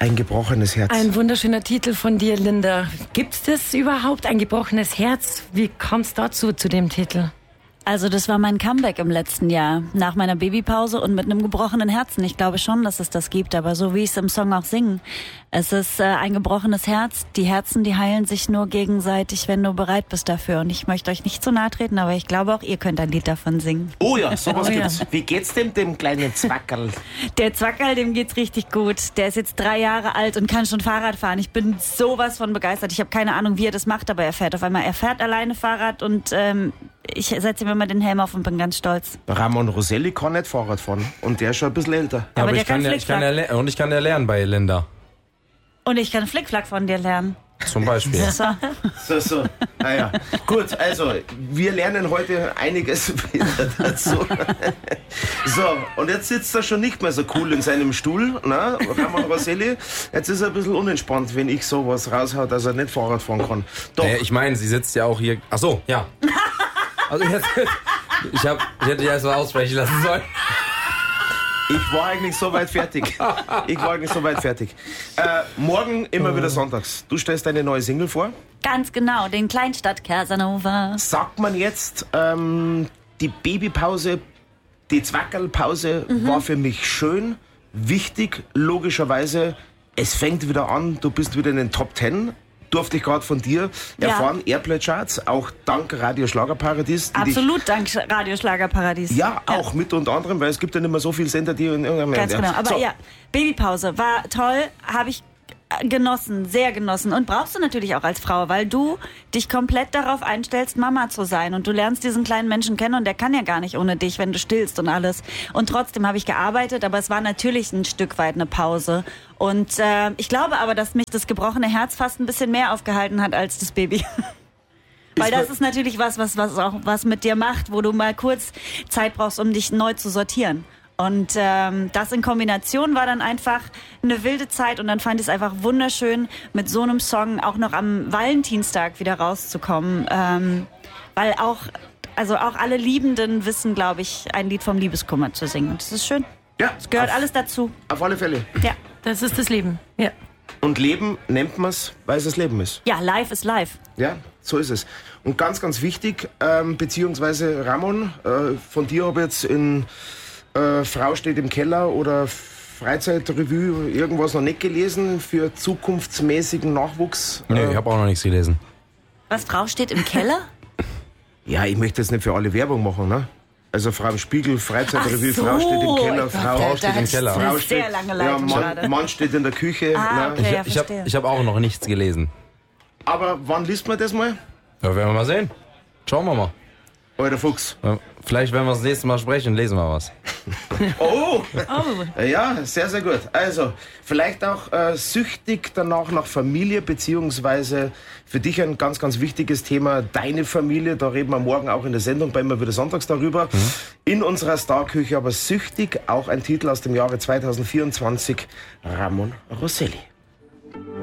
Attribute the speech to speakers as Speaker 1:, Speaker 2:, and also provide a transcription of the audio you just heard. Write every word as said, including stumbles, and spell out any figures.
Speaker 1: Ein gebrochenes Herz.
Speaker 2: Ein wunderschöner Titel von dir, Linda. Gibt es das überhaupt, ein gebrochenes Herz? Wie kommt es dazu, zu dem Titel?
Speaker 3: Also das war mein Comeback im letzten Jahr, nach meiner Babypause und mit einem gebrochenen Herzen. Ich glaube schon, dass es das gibt, aber so wie ich es im Song auch singe. Es ist äh, ein gebrochenes Herz. Die Herzen, die heilen sich nur gegenseitig, wenn du bereit bist dafür. Und ich möchte euch nicht zu nahe treten, aber ich glaube auch, ihr könnt ein Lied davon singen.
Speaker 1: Oh ja, sowas
Speaker 2: Oh ja.
Speaker 1: gibt's. Wie geht's dem, dem kleinen Zwackerl?
Speaker 3: Der Zwackerl, dem geht's richtig gut. Der ist jetzt drei Jahre alt und kann schon Fahrrad fahren. Ich bin sowas von begeistert. Ich habe keine Ahnung, wie er das macht, aber er fährt auf einmal. Er fährt alleine Fahrrad und ähm, ich setze ihm immer den Helm auf und bin ganz stolz.
Speaker 1: Ramon Roselli kann nicht Fahrrad fahren und der ist schon ein bisschen älter.
Speaker 4: Ja, aber
Speaker 3: der
Speaker 4: ich kann,
Speaker 3: kann
Speaker 4: ja, ich kann ja,
Speaker 3: Flickflack.
Speaker 4: le- und ich kann ja lernen bei Linda.
Speaker 3: Und ich kann Flickflack von dir lernen.
Speaker 4: Zum Beispiel.
Speaker 3: So.
Speaker 1: So, so. Naja. Gut, also, wir lernen heute einiges wieder dazu. So, und jetzt sitzt er schon nicht mehr so cool in seinem Stuhl, ne? Ramon Roselli. Jetzt ist er ein bisschen unentspannt, wenn ich sowas raushaue, dass er nicht Fahrrad fahren kann. Doch.
Speaker 4: Äh, ich meine, sie sitzt ja auch hier. Ach so, ja. Also jetzt, ich, hab, ich hätte ja erst mal aussprechen lassen sollen.
Speaker 1: Ich war eigentlich soweit fertig. Ich war eigentlich soweit fertig. Äh, morgen immer wieder sonntags. Du stellst deine neue Single vor.
Speaker 3: Ganz genau, den Kleinstadt Casanova.
Speaker 1: Sagt man jetzt, ähm, die Babypause, die Zwackerlpause
Speaker 3: Mhm.
Speaker 1: war für mich schön, wichtig, logischerweise. Es fängt wieder an, du bist wieder in den Top Ten. Durfte ich gerade von dir
Speaker 3: Ja.
Speaker 1: erfahren, Airplay-Charts, auch dank Radio Schlagerparadies. die dich-
Speaker 3: Absolut, dank Radio Schlagerparadies.
Speaker 1: Ja, auch mit unter anderem, weil es gibt ja nicht mehr so viele Sender, die in irgendeinem...
Speaker 3: Ganz genau. Aber
Speaker 1: so.
Speaker 3: ja, Babypause war toll, habe ich genossen, sehr genossen. Und brauchst du natürlich auch als Frau, weil du dich komplett darauf einstellst, Mama zu sein. Und du lernst diesen kleinen Menschen kennen und der kann ja gar nicht ohne dich, wenn du stillst und alles. Und trotzdem habe ich gearbeitet, aber es war natürlich ein Stück weit eine Pause. Und äh, ich glaube aber, dass mich das gebrochene Herz fast ein bisschen mehr aufgehalten hat als das Baby. Weil das ist natürlich was, was, was auch was mit dir macht, wo du mal kurz Zeit brauchst, um dich neu zu sortieren. Und ähm, das in Kombination war dann einfach eine wilde Zeit und dann fand ich es einfach wunderschön, mit so einem Song auch noch am Valentinstag wieder rauszukommen. Ähm, weil auch, also auch alle Liebenden wissen, glaube ich, ein Lied vom Liebeskummer zu singen. Und das ist schön.
Speaker 1: Ja,
Speaker 3: Es gehört
Speaker 1: auf,
Speaker 3: alles dazu.
Speaker 1: auf alle Fälle.
Speaker 3: Ja.
Speaker 2: Das ist das Leben. Ja.
Speaker 1: Und Leben nennt man es, weil es das Leben ist.
Speaker 3: Ja, live ist live.
Speaker 1: Ja, so ist es. Und ganz, ganz wichtig, ähm, beziehungsweise Ramon, äh, von dir habe ich jetzt in äh, Frau steht im Keller oder Freizeitrevue irgendwas noch nicht gelesen für zukunftsmäßigen Nachwuchs.
Speaker 4: Nee,
Speaker 1: Äh,
Speaker 4: ich habe auch noch nichts gelesen.
Speaker 3: Was, Frau steht im Keller?
Speaker 1: ja, ich möchte jetzt nicht für alle Werbung machen, ne? Also Frau im Spiegel, Freizeitrevue,
Speaker 3: Ach so,
Speaker 1: Frau steht im Keller,
Speaker 3: ich
Speaker 1: Frau
Speaker 3: dachte,
Speaker 4: steht
Speaker 3: da
Speaker 4: im
Speaker 3: hat
Speaker 4: Keller.
Speaker 3: eine
Speaker 1: Frau
Speaker 3: sehr
Speaker 1: steht,
Speaker 3: lange
Speaker 1: ja,
Speaker 3: Leitung
Speaker 1: Mann,
Speaker 3: gerade.
Speaker 1: Mann steht in der Küche.
Speaker 3: Ah,
Speaker 1: ne?
Speaker 3: okay. Ja,
Speaker 4: Ich, ich habe
Speaker 3: verstehe.
Speaker 4: ich hab auch noch nichts gelesen.
Speaker 1: Aber wann liest man das mal?
Speaker 4: Ja, werden wir mal sehen. Schauen wir mal.
Speaker 1: Alter Fuchs.
Speaker 4: Ja, vielleicht, wenn wir das nächste Mal sprechen, lesen wir was.
Speaker 1: Oh!
Speaker 2: Oh.
Speaker 1: Ja, sehr, sehr gut. Also, vielleicht auch äh, süchtig danach nach Familie, beziehungsweise für dich ein ganz, ganz wichtiges Thema, deine Familie. Da reden wir morgen auch in der Sendung bei immer wieder sonntags darüber. Mhm. In unserer Starküche, aber süchtig, auch ein Titel aus dem Jahre zweitausendvierundzwanzig, Ramon Roselli.